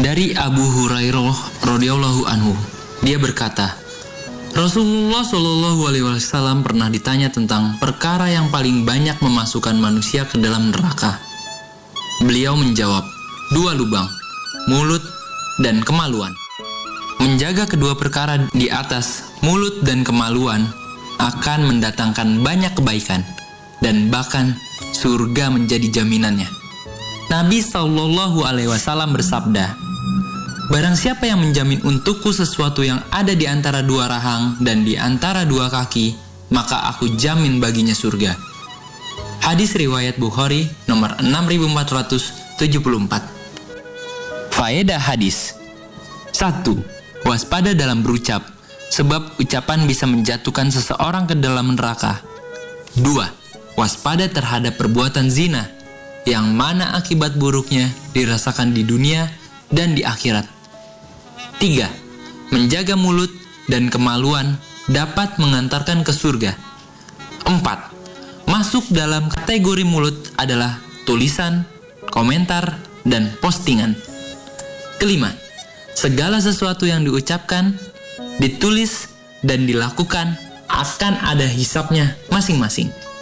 Dari Abu Hurairah radhiyallahu anhu, dia berkata, Rasulullah Shallallahu alaihi wasallam pernah ditanya tentang perkara yang paling banyak memasukkan manusia ke dalam neraka. Beliau menjawab, 2 lubang, mulut dan kemaluan. Menjaga kedua perkara di atas mulut dan kemaluan akan mendatangkan banyak kebaikan dan bahkan surga menjadi jaminannya. Nabi Shallallahu alaihi wasallam bersabda, barang siapa yang menjamin untukku sesuatu yang ada di antara 2 rahang dan di antara 2 kaki, maka aku jamin baginya surga. Hadis riwayat Bukhari nomor 6474. Faedah hadis. 1. Waspada dalam berucap, sebab ucapan bisa menjatuhkan seseorang ke dalam neraka. 2. Waspada terhadap perbuatan zina, yang mana akibat buruknya dirasakan di dunia dan di akhirat. 3. Menjaga mulut dan kemaluan dapat mengantarkan ke surga. 4. Masuk dalam kategori mulut adalah tulisan, komentar, dan postingan. 5. Segala sesuatu yang diucapkan, ditulis, dan dilakukan akan ada hisabnya masing-masing.